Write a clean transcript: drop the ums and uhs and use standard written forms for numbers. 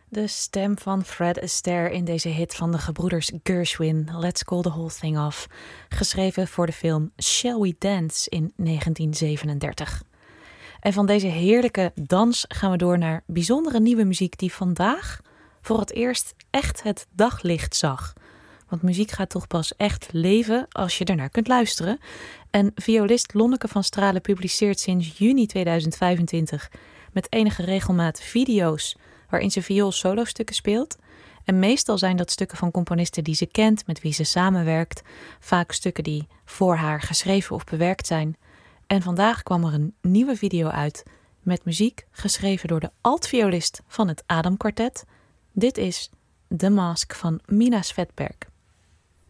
De stem van Fred Astaire in deze hit van de gebroeders Gershwin, Let's Call the Whole Thing Off, geschreven voor de film Shall We Dance in 1937. En van deze heerlijke dans gaan we door naar bijzondere nieuwe muziek die vandaag voor het eerst echt het daglicht zag. Want muziek gaat toch pas echt leven als je ernaar kunt luisteren. En violist Lonneke van Stralen publiceert sinds juni 2025 met enige regelmaat video's waarin ze viool-solostukken speelt. En meestal zijn dat stukken van componisten die ze kent, met wie ze samenwerkt. Vaak stukken die voor haar geschreven of bewerkt zijn. En vandaag kwam er een nieuwe video uit met muziek geschreven door de altviolist van het Adam Quartet. Dit is The Mask van Mina Svedberg.